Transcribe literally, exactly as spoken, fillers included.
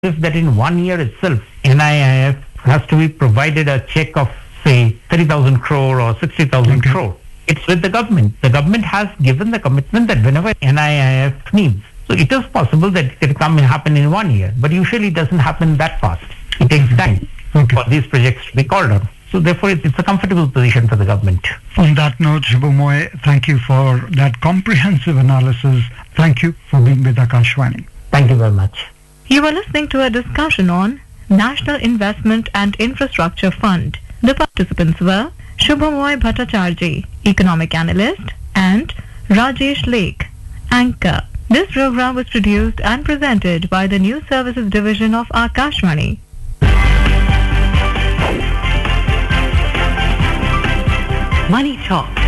If that in one year itself, N I I F has to be provided a check of, say, thirty thousand crore or sixty thousand Okay. crore. It's with the government. The government has given the commitment that whenever N I I F needs, so it is possible that it can come and happen in one year, but usually it doesn't happen that fast. It takes time Okay. for these projects to be called on. So therefore, it- it's a comfortable position for the government. On that note, Shubhamoy, thank you for that comprehensive analysis. Thank you for being with Akashvani. Thank you very much. You are listening to a discussion on National Investment and Infrastructure Fund. The participants were Shubhamoy Bhattacharjee, Economic Analyst, and Rajesh Lake, Anchor. This program was produced and presented by the News Services Division of Akashvani. Money Talk